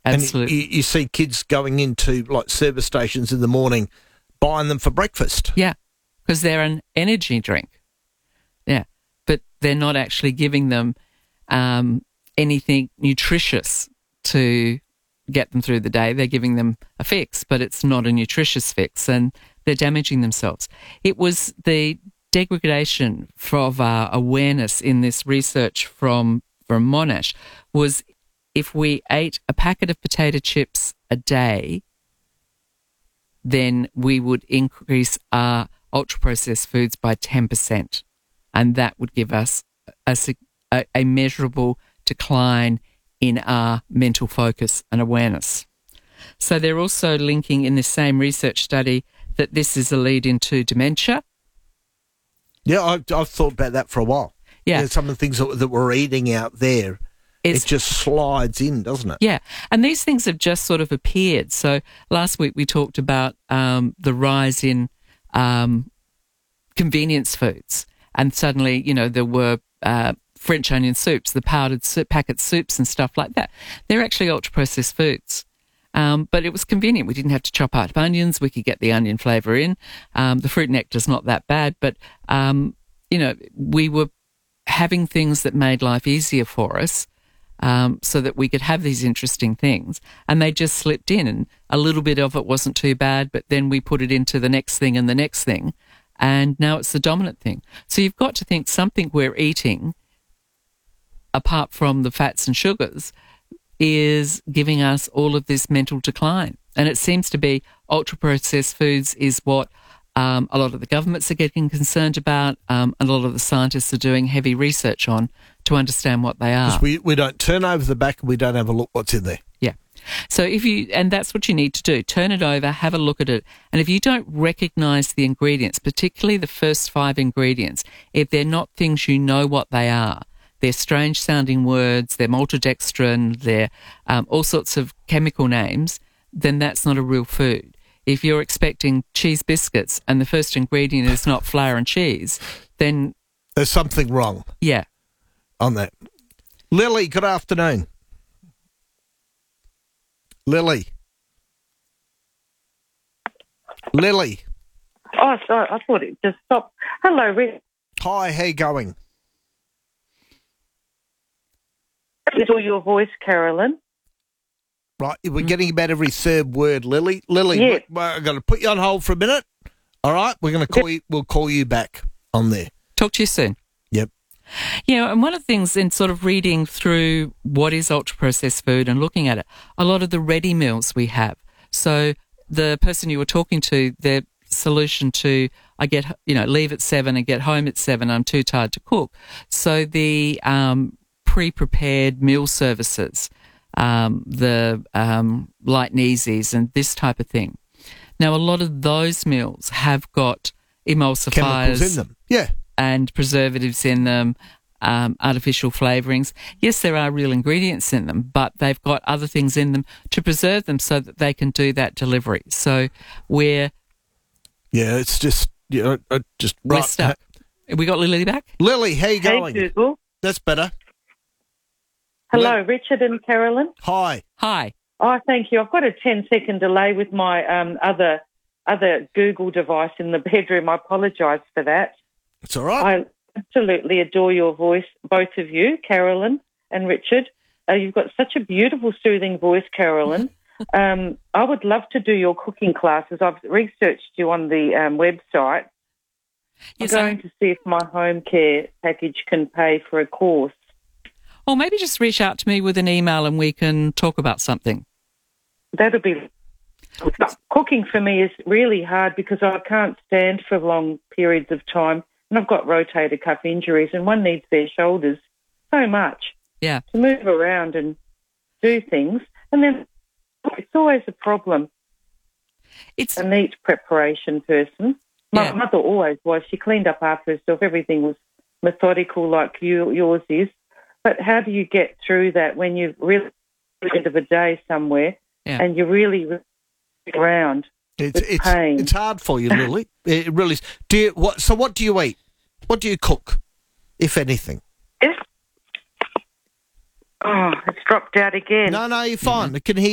Absolutely. And you see kids going into like service stations in the morning, buying them for breakfast. Yeah, because they're an energy drink. Yeah, but they're not actually giving them anything nutritious to get them through the day. They're giving them a fix, but it's not a nutritious fix, and they're damaging themselves. It was the degradation of our awareness in this research from Monash was if we ate a packet of potato chips a day, then we would increase our ultra-processed foods by 10%, and that would give us a measurable decline in our mental focus and awareness. So they're also linking in this same research study that this is a lead into dementia. Yeah, I've thought about that for a while. Yeah. Some of the things that we're eating out there, it just slides in, doesn't it? Yeah, and these things have just sort of appeared. So last week we talked about the rise in convenience foods, and suddenly, there were French onion soups, the powdered packet soups and stuff like that. They're actually ultra-processed foods. But it was convenient. We didn't have to chop up onions. We could get the onion flavour in. The fruit nectar's not that bad, but, we were having things that made life easier for us so that we could have these interesting things. And they just slipped in, and a little bit of it wasn't too bad, but then we put it into the next thing and the next thing, and now it's the dominant thing. So you've got to think something we're eating, apart from the fats and sugars, is giving us all of this mental decline. And it seems to be ultra-processed foods is what a lot of the governments are getting concerned about. A lot of the scientists are doing heavy research on to understand what they are. Because we don't turn over the back and we don't have a look what's in there. Yeah. So and that's what you need to do. Turn it over, have a look at it. And if you don't recognise the ingredients, particularly the first 5 ingredients, if they're not things you know what they are, they're strange-sounding words, they're maltodextrin, they're all sorts of chemical names, then that's not a real food. If you're expecting cheese biscuits and the first ingredient is not flour and cheese, then there's something wrong. Yeah. On that. Lily, good afternoon. Lily. Oh, sorry, I thought it just stopped. Hello, Rick. Hi, how you going? Little your voice, Carolyn. Right, we're getting about every third word, Lily. Lily, yes. I'm going to put you on hold for a minute. All right, we're going to call you. We'll call you back on there. Talk to you soon. Yep. Yeah, and one of the things in sort of reading through what is ultra-processed food and looking at it, a lot of the ready meals we have. So the person you were talking to, their solution to, leave at 7 and get home at 7, I'm too tired to cook. So the pre-prepared meal services, the light and easies and this type of thing. Now, a lot of those meals have got emulsifiers. Chemicals in them, yeah. And preservatives in them, artificial flavourings. Yes, there are real ingredients in them, but they've got other things in them to preserve them so that they can do that delivery. So we're... Yeah, it's just, we're stuck. We got Lily back? Lily, how you going? Hey, Google. That's better. Hello, Richard and Carolyn. Hi. Oh, thank you. I've got a 10-second delay with my other Google device in the bedroom. I apologise for that. It's all right. I absolutely adore your voice, both of you, Carolyn and Richard. You've got such a beautiful, soothing voice, Carolyn. I would love to do your cooking classes. I've researched you on the website. Yes, I'm going to see if my home care package can pay for a course. Or maybe just reach out to me with an email and we can talk about something. That'll be... Cooking for me is really hard because I can't stand for long periods of time, and I've got rotator cuff injuries, and one needs their shoulders so much to move around and do things. And then it's always a problem. It's a neat preparation person. My mother always was. She cleaned up after herself. Everything was methodical like yours is. But how do you get through that when you're really at the end of a day somewhere and you're really around with pain? It's hard for you, Lily. It really is. So what do you eat? What do you cook, if anything? Oh, it's dropped out again. No, you're fine. I can hear